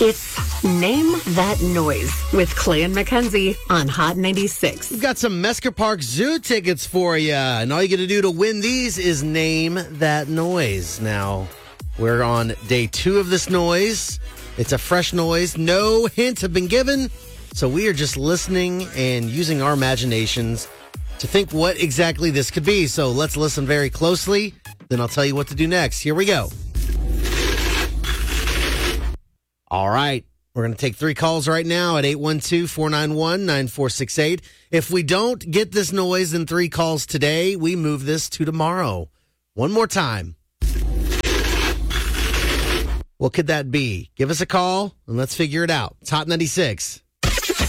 It's Name That Noise with Clay and Mackenzie on Hot 96. We've got some Mesker Park Zoo tickets for you, and all you got to do to win these is name that noise. Now, we're on day 2 of this noise. It's a fresh noise. No hints have been given, so we are just listening and using our imaginations to think what exactly this could be. So let's listen very closely, then I'll tell you what to do next. Here we go. All right. We're going to take 3 calls right now at 812-491-9468. If we don't get this noise in 3 calls today, we move this to tomorrow. One more time. What could that be? Give us a call and let's figure it out. It's Hot 96.